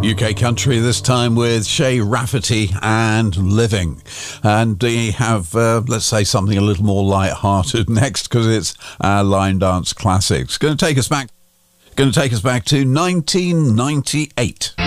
UK country this time with Shay Rafferty and Living. And we have, let's say, something a little more light-hearted next because it's our line dance classics. Going to take us back to 1998.